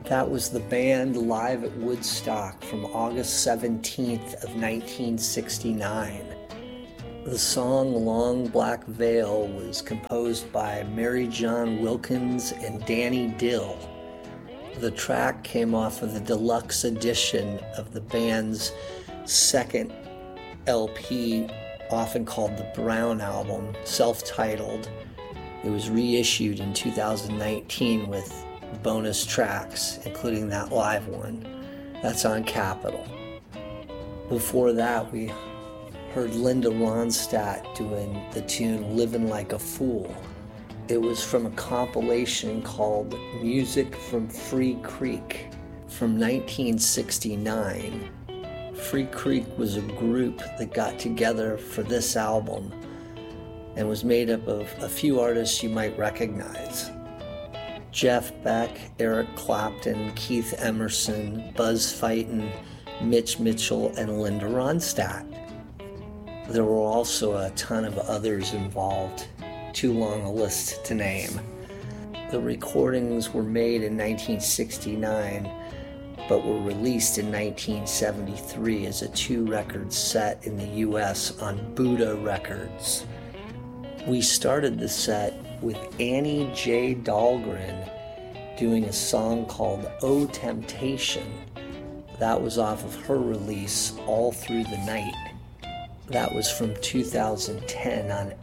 That was the band live at Woodstock from August 17th of 1969. The song Long Black Veil was composed by Mary John Wilkins and Danny Dill. The track came off of the deluxe edition of the band's second LP, often called the Brown Album, self-titled. It was reissued in 2019 with bonus tracks, including that live one. That's on Capitol. Before that, we heard Linda Ronstadt doing the tune Living Like a Fool. It was from a compilation called Music from Free Creek from 1969. Free Creek was a group that got together for this album and was made up of a few artists you might recognize. Jeff Beck, Eric Clapton, Keith Emerson, Buzz Feighton, Mitch Mitchell, and Linda Ronstadt. There were also a ton of others involved, too long a list to name. The recordings were made in 1969, but were released in 1973 as a 2-record set in the US on Buddha Records. We started the set with Annie J. Dahlgren doing a song called Oh Temptation. That was off of her release All Through the Night. That was from 2010 on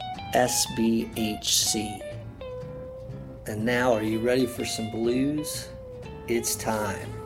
SBHC. And now, are you ready for some blues? It's time.